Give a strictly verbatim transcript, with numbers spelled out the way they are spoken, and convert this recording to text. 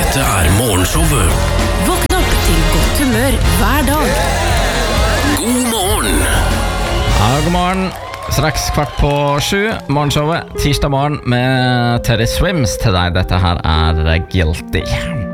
Dette er morgenshowet. Våkn opp til godt humør hver dag. God morgen. Ja, god morgen. Straks kvart på sju. Morgenshowet tirsdag morgen med Teddy Swims til deg. Dette her er Guilty.